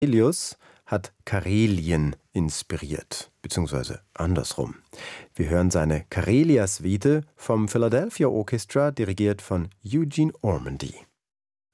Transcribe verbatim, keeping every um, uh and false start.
Sibelius hat Karelien inspiriert, beziehungsweise andersrum. Wir hören seine Karelia-Suite vom Philadelphia Orchestra, dirigiert von Eugene Ormandy.